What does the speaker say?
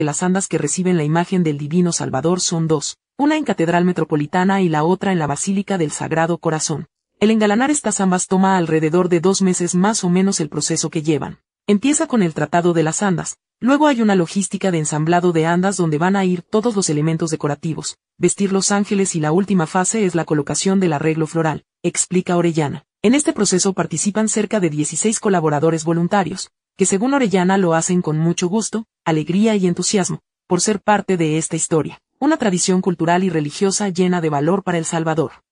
Las andas que reciben la imagen del Divino Salvador son dos, una en Catedral Metropolitana y la otra en la Basílica del Sagrado Corazón. El engalanar estas ambas toma alrededor de 2 meses más o menos el proceso que llevan. Empieza con el tratado de las andas, luego hay una logística de ensamblado de andas donde van a ir todos los elementos decorativos, vestir los ángeles y la última fase es la colocación del arreglo floral, explica Orellana. En este proceso participan cerca de 16 colaboradores voluntarios, que según Orellana lo hacen con mucho gusto, alegría y entusiasmo, por ser parte de esta historia, una tradición cultural y religiosa llena de valor para El Salvador.